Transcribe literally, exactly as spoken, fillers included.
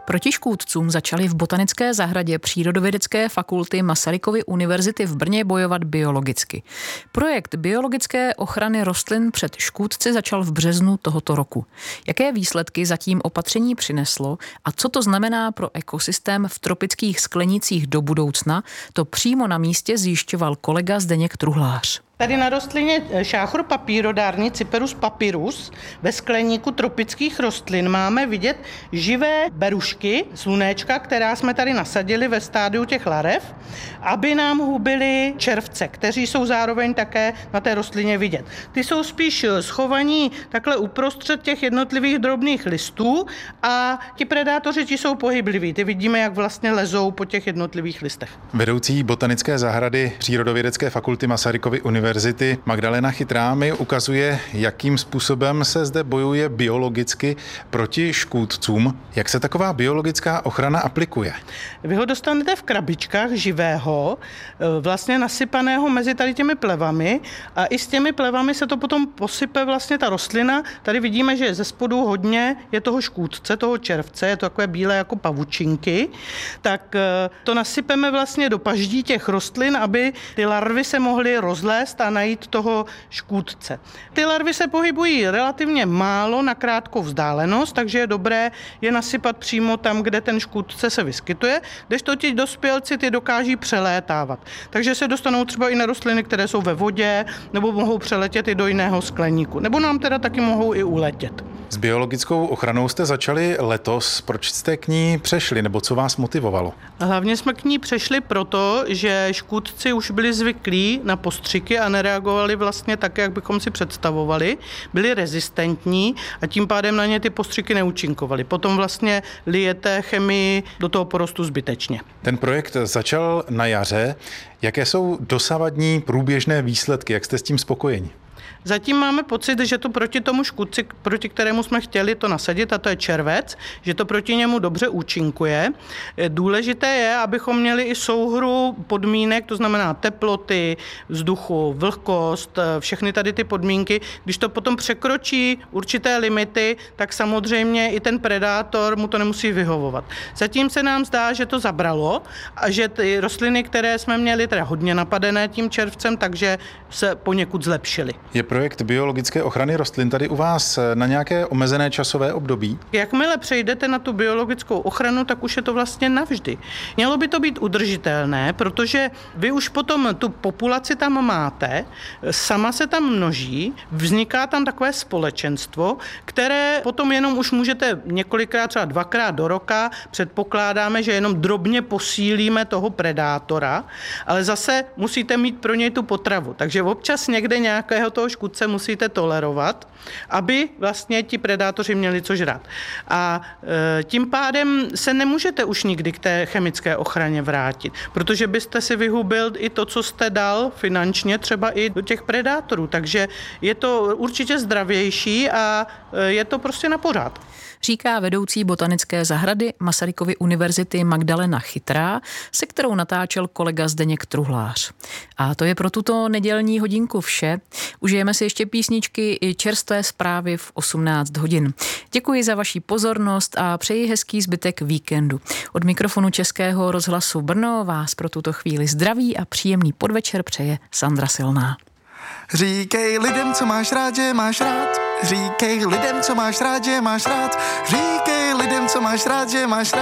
Proti škůdcům začali v Botanické zahradě Přírodovědecké fakulty Masarykovy univerzity v Brně bojovat biologicky. Projekt biologické ochrany rostlin před škůdci začal v březnu tohoto roku. Jaké výsledky zatím opatření přineslo a co to znamená pro ekosystém v tropických sklenících do budoucna, to přímo na místě zjišťoval kolega Zdeněk Truhlář. Tady na rostlině šáchor papírodární Cyperus papyrus ve skleníku tropických rostlin máme vidět živé berušky, slunéčka, která jsme tady nasadili ve stádiu těch larev, aby nám hubili červce, kteří jsou zároveň také na té rostlině vidět. Ty jsou spíš schovaní takhle uprostřed těch jednotlivých drobných listů a ti predátoři ti jsou pohybliví. Ty vidíme, jak vlastně lezou po těch jednotlivých listech. Vedoucí Botanické zahrady Přírodovědecké fakulty Masarykovy univerzity Magdalena Chytrá mi ukazuje, jakým způsobem se zde bojuje biologicky proti škůdcům. Jak se taková biologická ochrana aplikuje? Vy ho dostanete v krabičkách živého, vlastně nasypaného mezi tady těmi plevami a i s těmi plevami se to potom posype vlastně ta rostlina. Tady vidíme, že ze spodu hodně je toho škůdce, toho červce, je to takové bílé jako pavučinky. Tak to nasypeme vlastně do paždí těch rostlin, aby ty larvy se mohly rozlézt a najít toho škůdce. Ty larvy se pohybují relativně málo na krátkou vzdálenost, takže je dobré je nasypat přímo tam, kde ten škůdce se vyskytuje, kdežto ti dospělci ty dokáží přelétávat. Takže se dostanou třeba i na rostliny, které jsou ve vodě, nebo mohou přeletět i do jiného skleníku, nebo nám teda taky mohou i uletět. S biologickou ochranou jste začali letos. Proč jste k ní přešli, nebo co vás motivovalo? Hlavně jsme k ní přešli proto, že škůdci už byli zvyklí na postřiky a nereagovali vlastně tak, jak bychom si představovali. Byli rezistentní a tím pádem na ně ty postřiky neúčinkovaly. Potom vlastně lijete chemii do toho porostu zbytečně. Ten projekt začal na jaře. Jaké jsou dosavadní průběžné výsledky? Jak jste s tím spokojeni? Zatím máme pocit, že to proti tomu škůdci, proti kterému jsme chtěli to nasadit, a to je červec, že to proti němu dobře účinkuje. Důležité je, abychom měli i souhru podmínek, to znamená teploty, vzduchu, vlhkost, všechny tady ty podmínky. Když to potom překročí určité limity, tak samozřejmě i ten predátor mu to nemusí vyhovovat. Zatím se nám zdá, že to zabralo a že ty rostliny, které jsme měli teda hodně napadené tím červcem, takže se poněkud zlepšily. Je projekt biologické ochrany rostlin tady u vás na nějaké omezené časové období? Jakmile přejdete na tu biologickou ochranu, tak už je to vlastně navždy. Mělo by to být udržitelné, protože vy už potom tu populaci tam máte, sama se tam množí, vzniká tam takové společenstvo, které potom jenom už můžete několikrát, třeba dvakrát do roka, předpokládáme, že jenom drobně posílíme toho predátora, ale zase musíte mít pro něj tu potravu. Takže občas někde nějakého toho škůdce musíte tolerovat, aby vlastně ti predátoři měli co žrat. A e, tím pádem se nemůžete už nikdy k té chemické ochraně vrátit, protože byste si vyhubil i to, co jste dal finančně, třeba i do těch predátorů. Takže je to určitě zdravější a e, je to prostě na pořád. Říká vedoucí Botanické zahrady Masarykovy univerzity Magdalena Chytrá, se kterou natáčel kolega Zdeněk Truhlář. A to je pro tuto nedělní hodinku vše. Užijeme si ještě písničky i čerstvé zprávy v osmnáct hodin. Děkuji za vaši pozornost a přeji hezký zbytek víkendu. Od mikrofonu Českého rozhlasu Brno vás pro tuto chvíli zdraví a příjemný podvečer přeje Sandra Silná. Říkej lidem, co máš rád, že máš rád. Říkej lidem, co máš rád, že máš rád. Říkej lidem, co máš rád, že máš rád.